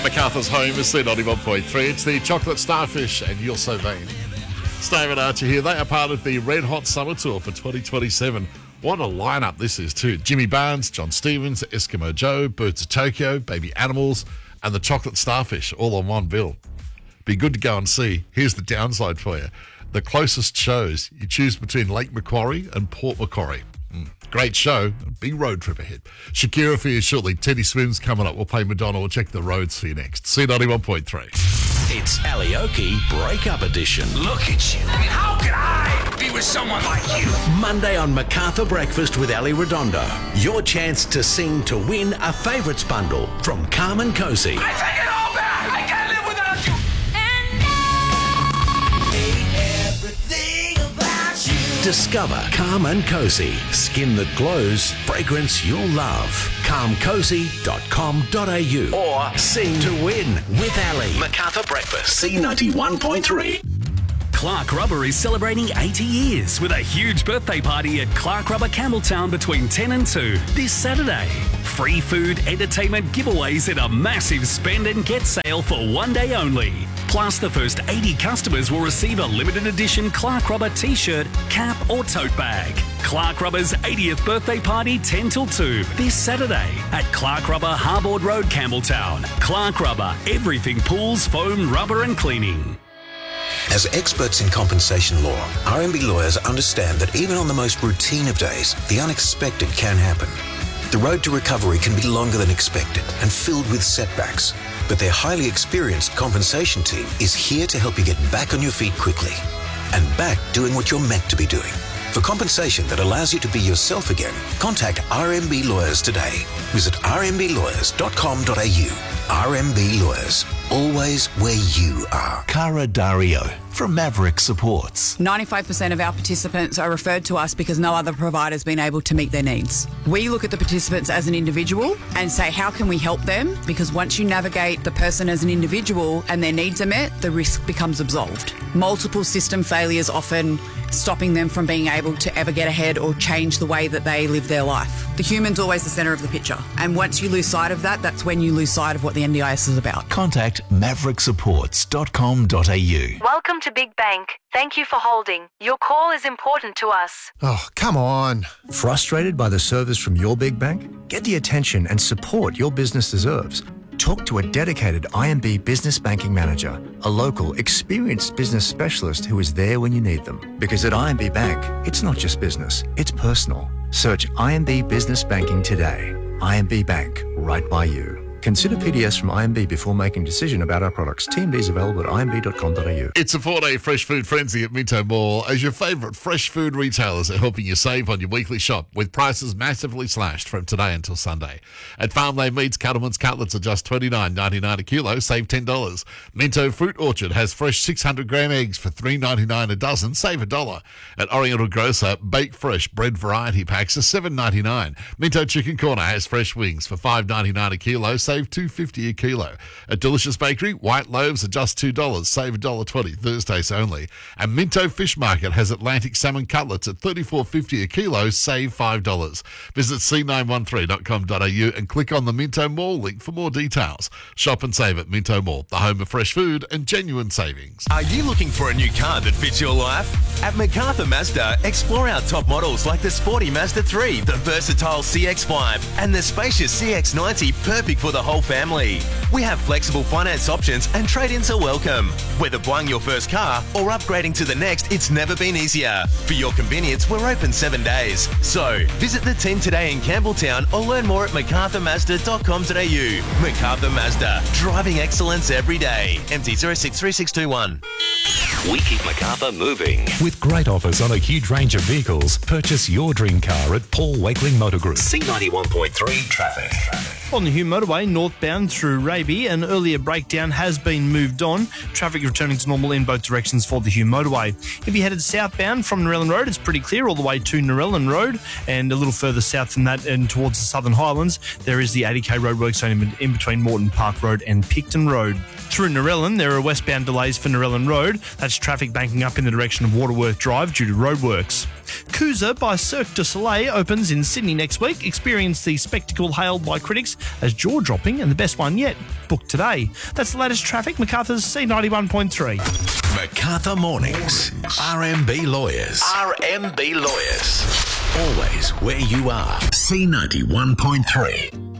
MacArthur's home is C91.3. It's the Chocolate Starfish and You're So Vain. Stave and Archie here. They are part of the Red Hot Summer Tour for 2027. What a lineup this is too. Jimmy Barnes, John Stevens, Eskimo Joe, Birds of Tokyo, Baby Animals, and the Chocolate Starfish all on one bill. Be good to go and see. Here's the downside for you. The closest shows, you choose between Lake Macquarie and Port Macquarie. Great show. Big road trip ahead. Shakira for you shortly. Teddy Swims coming up. We'll play Madonna. We'll check the roads for you next. C91.3. It's Alioki Breakup Edition. Look at you. I mean, how could I be with someone like you? Monday on MacArthur Breakfast with Ali Redondo. Your chance to sing to win a favourites bundle from Carmen Cosi. I take it all back. I can't live without you. Discover Carmen Cosi. Skin that glows, fragrance you'll love. calmcosi.com.au or sing to win with Ali. MacArthur Breakfast, C91.3. Clark Rubber is celebrating 80 years with a huge birthday party at Clark Rubber Campbelltown between 10 and 2 this Saturday. Free food, entertainment, giveaways and a massive spend and get sale for one day only. Plus, the first 80 customers will receive a limited edition Clark Rubber t-shirt, cap or tote bag. Clark Rubber's 80th birthday party 10 till 2 this Saturday at Clark Rubber Harbord Road, Campbelltown. Clark Rubber, everything pools, foam, rubber and cleaning. As experts in compensation law, RMB lawyers understand that even on the most routine of days, the unexpected can happen. The road to recovery can be longer than expected and filled with setbacks, but their highly experienced compensation team is here to help you get back on your feet quickly and back doing what you're meant to be doing. For compensation that allows you to be yourself again, contact RMB Lawyers today. Visit rmblawyers.com.au. RMB Lawyers, always where you are. Cara Dario from Maverick Supports. 95% of our participants are referred to us because no other provider has been able to meet their needs. We look at the participants as an individual and say, how can we help them? Because once you navigate the person as an individual and their needs are met, the risk becomes absolved. Multiple system failures often stopping them from being able to ever get ahead or change the way that they live their life. The human's always the centre of the picture. And once you lose sight of that, that's when you lose sight of what the NDIS is about. Contact mavericksupports.com.au. Welcome to Big Bank. Thank you for holding. Your call is important to us. Oh, come on. Frustrated by the service from your big bank? Get the attention and support your business deserves. Talk to a dedicated IMB Business Banking Manager, a local, experienced business specialist who is there when you need them. Because at IMB Bank, it's not just business, it's personal. Search IMB Business Banking today. IMB Bank, right by you. Consider PDS from IMB before making decision about our products. TMDs available at imb.com.au. It's a 4-day fresh food frenzy at Minto Mall as your favourite fresh food retailers are helping you save on your weekly shop with prices massively slashed from today until Sunday. At Farmlane Meats, Cattleman's cutlets are just $29.99 a kilo, save $10. Minto Fruit Orchard has fresh 600-gram eggs for $3.99 a dozen, save $1. At Oriental Grocer, Bake Fresh bread variety packs are $7.99. Minto Chicken Corner has fresh wings for $5.99 a kilo, save $2.50 a kilo. At Delicious Bakery, white loaves are just $2, save $1.20, Thursdays only. And Minto Fish Market has Atlantic salmon cutlets at $34.50 a kilo, save $5. Visit c913.com.au and click on the Minto Mall link for more details. Shop and save at Minto Mall, the home of fresh food and genuine savings. Are you looking for a new car that fits your life? At MacArthur Mazda, explore our top models like the sporty Mazda 3, the versatile CX-5, and the spacious CX-90, perfect for the whole family. We have flexible finance options and trade-ins are welcome. Whether buying your first car or upgrading to the next, it's never been easier. For your convenience, we're open 7 days. So, visit the team today in Campbelltown or learn more at macarthurmazda.com.au. MacArthur Mazda, driving excellence every day. MT 063621. We keep MacArthur moving. With great offers on a huge range of vehicles, purchase your dream car at Paul Wakeling Motor Group. C91.3 traffic. On the Hume Motorway, northbound through Raby, an earlier breakdown has been moved on. Traffic returning to normal in both directions for the Hume Motorway. If you headed southbound from Narellan Road, it's pretty clear all the way to Narellan Road, and a little further south than that and towards the Southern Highlands, there is the 80k roadwork zone in between Moreton Park Road and Picton Road. Through Narellan, there are westbound delays for Narellan Road, Road. That's traffic banking up in the direction of Waterworth Drive due to roadworks. Coosa by Cirque du Soleil opens in Sydney next week. Experience the spectacle hailed by critics as jaw-dropping and the best one yet. Book today. That's the latest traffic. Macarthur's C91.3. Macarthur Mornings. RMB Lawyers. RMB Lawyers. Always where you are. C91.3.